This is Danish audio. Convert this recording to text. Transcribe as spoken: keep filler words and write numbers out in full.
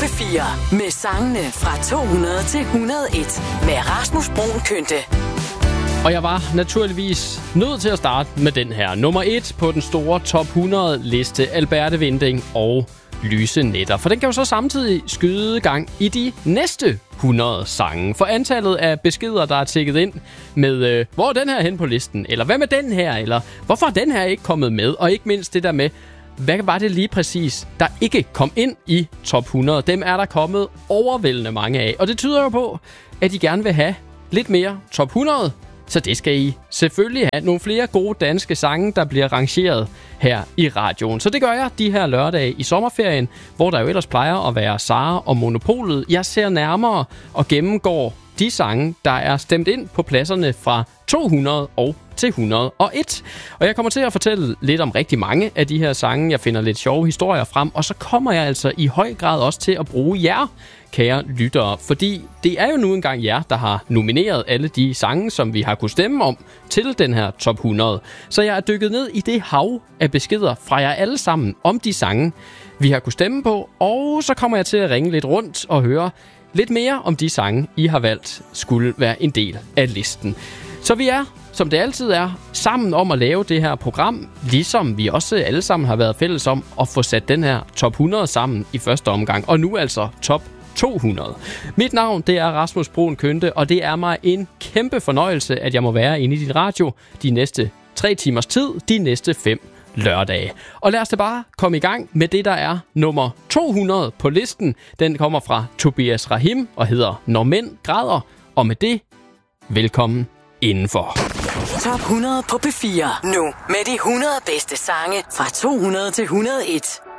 P fire med sangene fra to hundrede til et hundrede og en med Rasmus Bruun Kynte. Og jeg var naturligvis nødt til at starte med den her. Nummer et på den store top hundrede liste, Alberte Winding og Lyse Nætter. For den kan jo så samtidig skyde gang i de næste hundrede sange. For antallet af beskeder, der er tækket ind med, øh, hvor er den her hen på listen? Eller hvad med den her? Eller hvorfor er den her ikke kommet med? Og ikke mindst det der med, hvad var det lige præcis, der ikke kom ind i top hundrede? Dem er der kommet overvældende mange af. Og det tyder jo på, at I gerne vil have lidt mere top hundrede. Så det skal I selvfølgelig have. Nogle flere gode danske sange, der bliver rangeret her i radioen. Så det gør jeg de her lørdage i sommerferien, hvor der jo ellers plejer at være Sara og Monopolet. Jeg ser nærmere og gennemgår de sange, der er stemt ind på pladserne fra to hundrede og til et hundrede og en. Og jeg kommer til at fortælle lidt om rigtig mange af de her sange. Jeg finder lidt sjove historier frem, og så kommer jeg altså i høj grad også til at bruge jer, kære lyttere, fordi det er jo nu engang jer, der har nomineret alle de sange, som vi har kunnet stemme om til den her top hundrede. Så jeg er dykket ned i det hav af beskeder fra jer alle sammen om de sange, vi har kunnet stemme på, og så kommer jeg til at ringe lidt rundt og høre lidt mere om de sange, I har valgt skulle være en del af listen. Så vi er, som det altid er, sammen om at lave det her program, ligesom vi også alle sammen har været fælles om at få sat den her top hundrede sammen i første omgang, og nu altså top to hundrede. Mit navn, det er Rasmus Bruun Kynte, og det er mig en kæmpe fornøjelse, at jeg må være inde i din radio de næste tre timers tid, de næste fem lørdage. Og lad os da bare komme i gang med det, der er nummer to hundrede på listen. Den kommer fra Tobias Rahim og hedder Når mænd græder. Og med det, velkommen indenfor. Top hundrede på P fire. Nu med de hundrede bedste sange fra to hundrede til et hundrede og en.